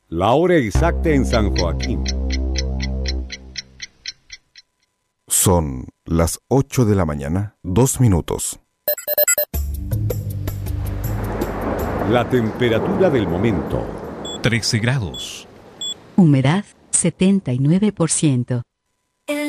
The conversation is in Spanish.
La hora exacta en San Joaquín. Son las 8 de la mañana, 2 minutos. La temperatura del momento. 13 grados. Humedad 79%.